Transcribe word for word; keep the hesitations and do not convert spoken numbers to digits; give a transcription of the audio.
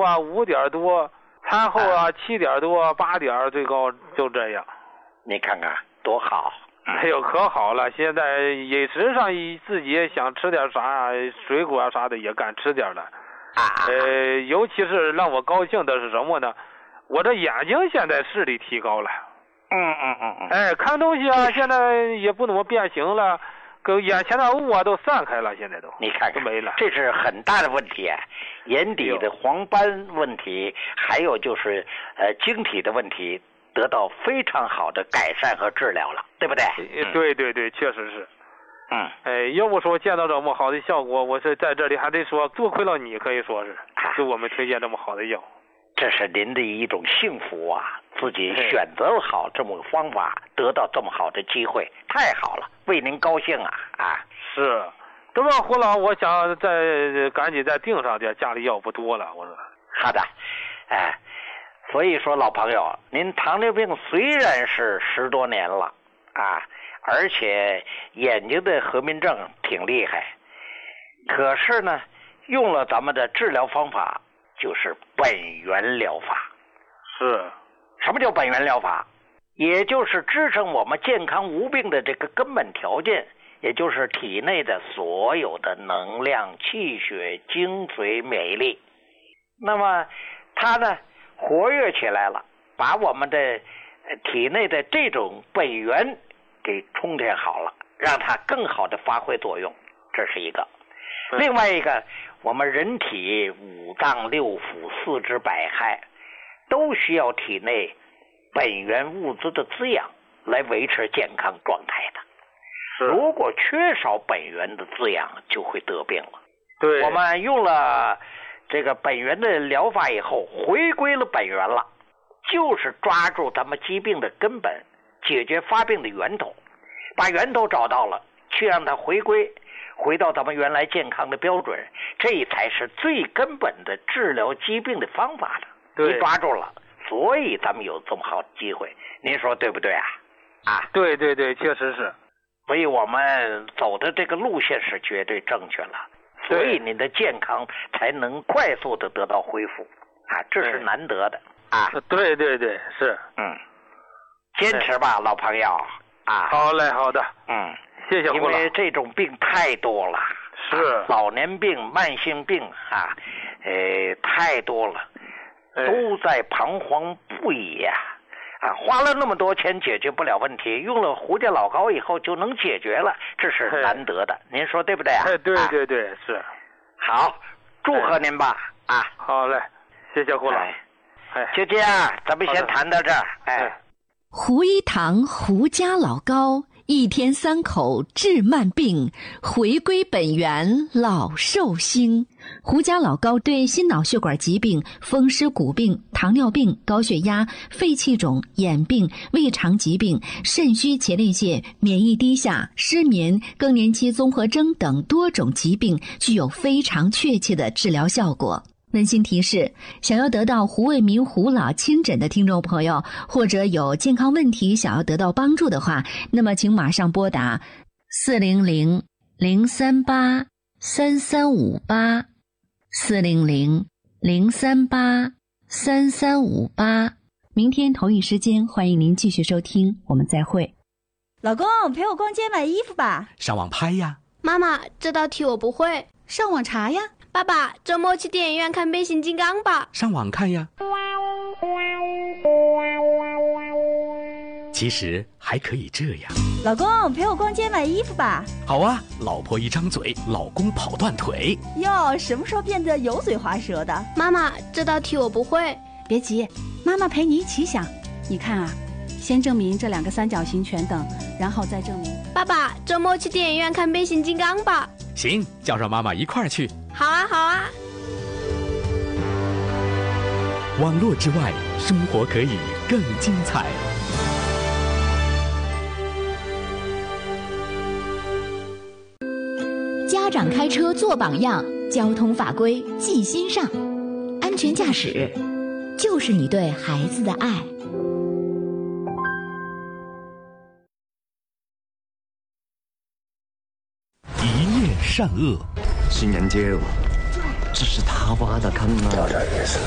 啊五点多，餐后啊七点多，八点最高，就这样。 你看看多好！ 哎呦，可好了！现在饮食上自己想吃点啥，水果啊啥的也敢吃点了。 啊， 呃，尤其是让我高兴的是什么呢？我这眼睛现在视力提高了。 嗯嗯嗯嗯。 哎，看东西啊，现在也不怎么变形了，跟眼前的雾啊都散开了，现在都。 你看看， 都没了。 这是很大的问题啊！眼底的黄斑问题，还有就是呃晶体的问题，得到非常好的改善和治疗了，对不对？ 嗯、对对对，确实是。 嗯， 哎，要不说见到这么好的效果，我是在这里还得说多亏了你，可以说是给我们推荐这么好的药。 这是您的一种幸福啊！自己选择好这么个方法，得到这么好的机会，太好了，为您高兴啊！啊， 是。这么胡老，我想再赶紧再订上点，家里药不多了。我说好的，哎，所以说老朋友，您糖尿病虽然是十多年了啊，而且眼睛的合并症挺厉害，可是呢，用了咱们的治疗方法，就是本源疗法。 是。 什么叫本源疗法？也就是支撑我们健康无病的这个根本条件，也就是体内的所有的能量、气血、精髓、免疫力。那么它呢活跃起来了，把我们的体内的这种本源给充填好了，让它更好的发挥作用，这是一个。另外一个，我们人体五脏六腑、四肢百骸都需要体内本源物质的滋养来维持健康状态的。如果缺少本源的滋养，就会得病了。 对， 我们用了这个本源的疗法以后，回归了本源了，就是抓住咱们疾病的根本，解决发病的源头，把源头找到了，去让它回归，回到咱们原来健康的标准，这才是最根本的治疗疾病的方法了。你抓住了，所以咱们有这么好的机会，您说对不对啊？啊， 对对对，确实是。 所以我们走的这个路线是绝对正确了，所以您的健康才能快速的得到恢复啊，这是难得的啊。 对对对，是。 嗯，坚持吧，老朋友啊。 好嘞，好的。 嗯， 谢谢胡老。 因为这种病太多了， 是、 啊、老年病、慢性病啊，呃，太多了。都在彷徨不已呀、啊！啊，花了那么多钱解决不了问题，用了胡家老膏以后就能解决了，这是难得的。您说对不对啊？ 哎，对对对，啊、是。 好，祝贺您吧！啊， 好嘞，谢谢胡老。 哎，就这样，咱们先谈到这儿。哎， 胡一堂胡家老膏，一天三口治慢病，回归本源老寿星。胡家老膏对心脑血管疾病、风湿骨病、糖尿病、高血压、肺气肿、眼病、胃肠疾病、肾虚前列腺、免疫低下、失眠、更年期综合征等多种疾病具有非常确切的治疗效果。温馨提示：想要得到胡卫民胡老亲诊的听众朋友，或者有健康问题想要得到帮助的话，那么请马上拨打四零零零三八三三五八四零零零三八三三五八。明天同一时间，欢迎您继续收听，我们再会。 老公，陪我逛街买衣服吧。 上网拍呀。 妈妈，这道题我不会。 上网查呀。 爸爸，周末去电影院看变形金刚吧。 上网看呀。其实还可以这样。 老公，陪我逛街买衣服吧。 好啊，老婆一张嘴，老公跑断腿。 哟，什么时候变得油嘴滑舌的？ 妈妈，这道题我不会。 别急，妈妈陪你一起想。你看啊，先证明这两个三角形全等，然后再证明。 爸爸，周末去电影院看变形金刚吧。 行，叫上妈妈一块儿去。 好啊，好啊。 网络之外，生活可以更精彩。 家长开车做榜样，交通法规记心上，安全驾驶就是你对孩子的爱。 一念善恶， 新人街，这是他挖的坑啊！